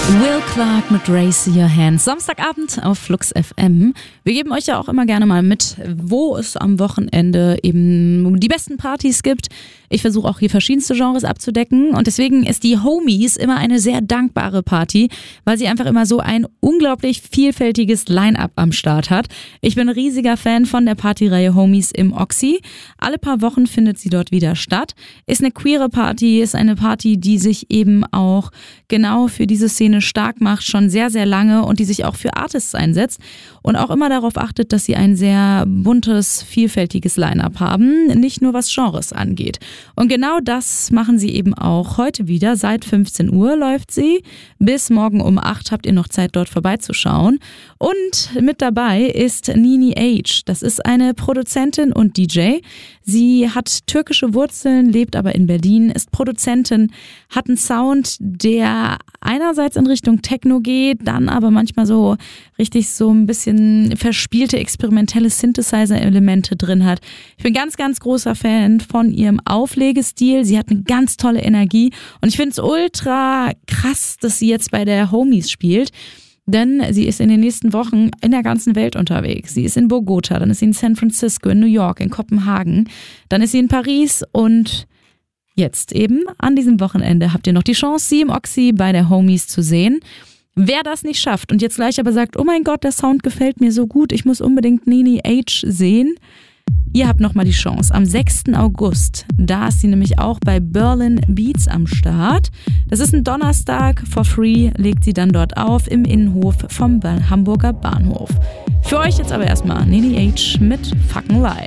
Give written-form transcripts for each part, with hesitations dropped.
Will Clark mit Raise Your Hands. Samstagabend auf Flux FM. Wir geben euch ja auch immer gerne mal mit, wo es am Wochenende eben die besten Partys gibt. Ich versuche auch hier verschiedenste Genres abzudecken und deswegen ist die Homies immer eine sehr dankbare Party, weil sie einfach immer so ein unglaublich vielfältiges Line-Up am Start hat. Ich bin ein riesiger Fan von der Partyreihe Homies im Oxy. Alle paar Wochen findet sie dort wieder statt. Ist eine queere Party, ist eine Party, die sich eben auch genau für diese Szene stark macht, schon sehr, sehr lange und die sich auch für Artists einsetzt und auch immer darauf achtet, dass sie ein sehr buntes, vielfältiges Line-Up haben, nicht nur was Genres angeht. Und genau das machen sie eben auch heute wieder. Seit 15 Uhr läuft sie. Bis morgen um 8 habt ihr noch Zeit, dort vorbeizuschauen. Und mit dabei ist Nini H. Das ist eine Produzentin und DJ. Sie hat türkische Wurzeln, lebt aber in Berlin, ist Produzentin, hat einen Sound, der einerseits in Richtung Techno geht, dann aber manchmal so richtig so ein bisschen verspielte, experimentelle Synthesizer-Elemente drin hat. Ich bin ganz, ganz großer Fan von ihrem Auflegestil. Sie hat eine ganz tolle Energie und ich finde es ultra krass, dass sie jetzt bei der Homies spielt. Denn sie ist in den nächsten Wochen in der ganzen Welt unterwegs. Sie ist in Bogota, dann ist sie in San Francisco, in New York, in Kopenhagen. Dann ist sie in Paris und jetzt eben an diesem Wochenende habt ihr noch die Chance, sie im Oxy bei der Homies zu sehen. Wer das nicht schafft und jetzt gleich aber sagt, oh mein Gott, der Sound gefällt mir so gut, ich muss unbedingt Nini H sehen. Ihr habt nochmal die Chance. Am 6. August, da ist sie nämlich auch bei Berlin Beats am Start. Das ist ein Donnerstag, for free, legt sie dann dort auf im Innenhof vom Hamburger Bahnhof. Für euch jetzt aber erstmal Nini H mit Fucking Lie.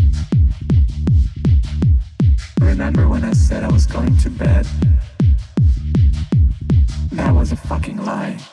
Remember when I said I was going to bed? That was a fucking lie.